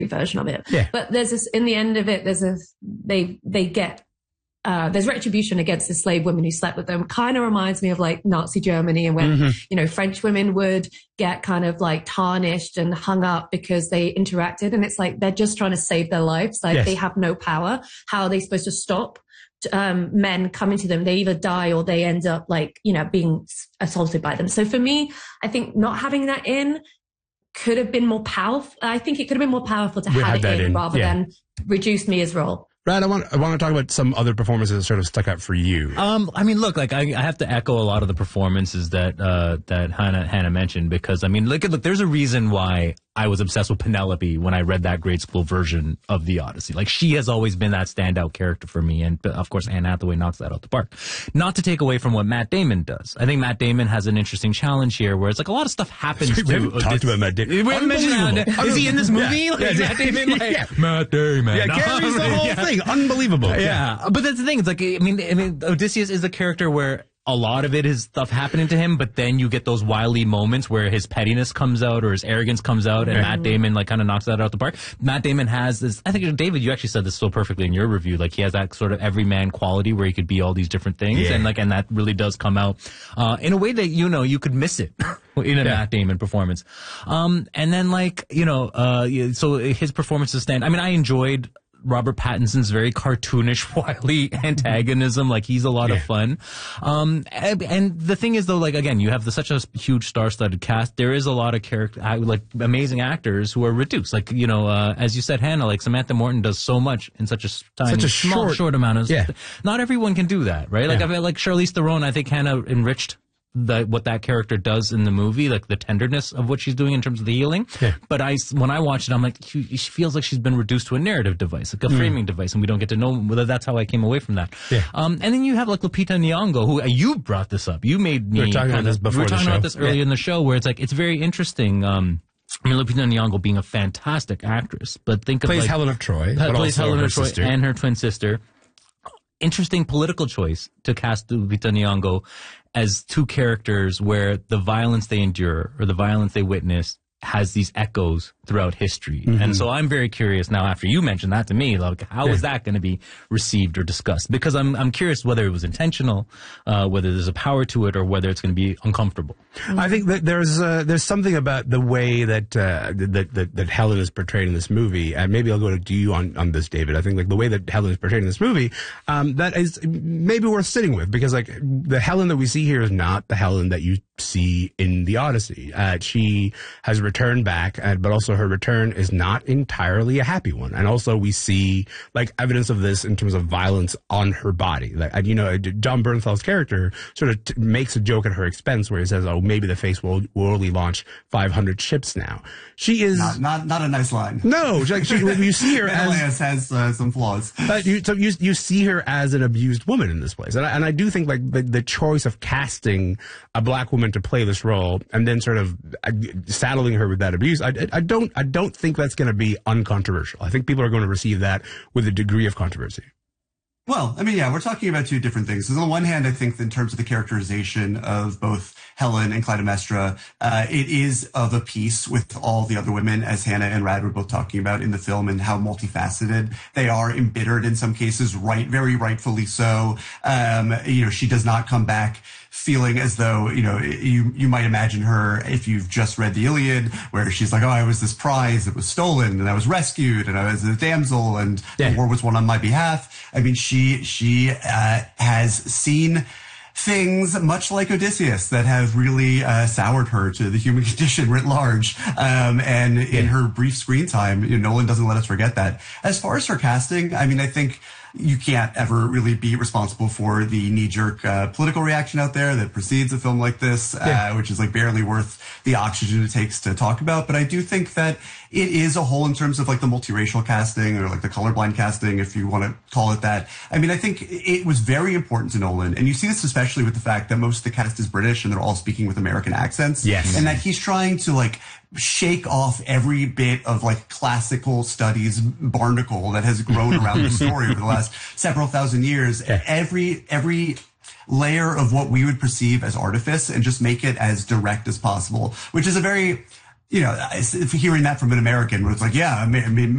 version of it. Yeah. But there's this, in the end of it, they get, there's retribution against the slave women who slept with them. Kind of reminds me of like Nazi Germany, and when, you know, French women would get kind of like tarnished and hung up because they interacted. And it's like, they're just trying to save their lives. Like they have no power. How are they supposed to stop men coming to them? They either die or they end up like, you know, being assaulted by them. So for me, I think not having that in could have been more powerful. I think it could have been more powerful to have it in rather than reduce Mia's role. Brad, I want to talk about some other performances that sort of stuck out for you. I mean, look, like I have to echo a lot of the performances that Hannah mentioned, because I mean, look, there's a reason why I was obsessed with Penelope when I read that grade school version of The Odyssey. Like, she has always been that standout character for me, and of course Anne Hathaway knocks that out the park. Not to take away from what Matt Damon does. I think Matt Damon has an interesting challenge here, where it's like a lot of stuff happens. We haven't talked about Matt Damon. We haven't mentioned is he in this movie? Matt Damon, Matt Damon. Yeah, carries the whole thing. Unbelievable. Yeah, but that's the thing. It's like, I mean, Odysseus is a character where a lot of it is stuff happening to him, but then you get those wily moments where his pettiness comes out or his arrogance comes out, and Matt Damon like kind of knocks that out the park. Matt Damon has this, I think, David, you actually said this so perfectly in your review, like he has that sort of everyman quality where he could be all these different things, and that really does come out in a way that, you know, you could miss it in a Matt Damon performance. And then like, you know, so his performances stand. I mean, I enjoyed Robert Pattinson's very cartoonish, wily antagonism. Like, he's a lot of fun. And the thing is, though, like, again, you have such a huge star-studded cast. There is a lot of like amazing actors who are reduced. Like, you know, as you said, Hannah, like Samantha Morton does so much in such a short amount of. Yeah. Not everyone can do that, right? Like, I feel like Charlize Theron, I think Hannah enriched what that character does in the movie, like the tenderness of what she's doing in terms of the healing. Yeah. But when I watch it, I'm like, she feels like she's been reduced to a narrative device, like a framing device, and we don't get to know whether that's how I came away from that. Yeah. And then you have like Lupita Nyong'o, who you brought this up. You made me. We were talking about this before. We were talking about this earlier in the show, where it's like, it's very interesting. I mean, Lupita Nyong'o being a fantastic actress, but think of plays Helen of Troy, plays Helen of Troy and her twin sister. Interesting political choice to cast Lupita Nyong'o as two characters where the violence they endure or the violence they witness has these echoes throughout history. And so I'm very curious now, after you mentioned that to me, like, how is that going to be received or discussed? Because I'm curious whether it was intentional, whether there's a power to it, or whether it's going to be uncomfortable. I think that there's something about the way that Helen is portrayed in this movie, and maybe I'll go to you on this, David. I think like the way that Helen is portrayed in this movie, that is maybe worth sitting with, because like the Helen that we see here is not the Helen that you see in The Odyssey. She has returned back, but also her return is not entirely a happy one. And also we see like evidence of this in terms of violence on her body. Like, you know, John Bernthal's character sort of makes a joke at her expense where he says, "Oh, maybe the face will only launch 500 ships now." She is not a nice line. No, you see her as has some flaws. But you see her as an abused woman in this place, and I do think like the choice of casting a black woman to play this role and then sort of saddling her with that abuse, I don't think that's going to be uncontroversial. I think people are going to receive that with a degree of controversy. Well, I mean, yeah, we're talking about two different things. So on the one hand, I think in terms of the characterization of both Helen and Clytemnestra, it is of a piece with all the other women, as Hannah and Rad were both talking about in the film, and how multifaceted they are, embittered in some cases, very rightfully so. You know, she does not come back feeling as though, you know, you might imagine her if you've just read the Iliad, where she's like, "Oh, I was this prize that was stolen, and I was rescued, and I was a damsel, and the war was won on my behalf." I mean, she has seen things much like Odysseus that have really soured her to the human condition writ large. And in her brief screen time, you know, Nolan doesn't let us forget that. As far as her casting, I mean, I think you can't ever really be responsible for the knee-jerk political reaction out there that precedes a film like this, which is like barely worth the oxygen it takes to talk about. But I do think that it is a whole in terms of like the multiracial casting, or like the colorblind casting, if you want to call it that. I mean, I think it was very important to Nolan, and you see this especially with the fact that most of the cast is British and they're all speaking with American accents. Yes. And that he's trying to like shake off every bit of like classical studies barnacle that has grown around the story over the last several thousand years. Every layer of what we would perceive as artifice, and just make it as direct as possible, which is a very, you know, hearing that from an American, where it's like, yeah, I mean,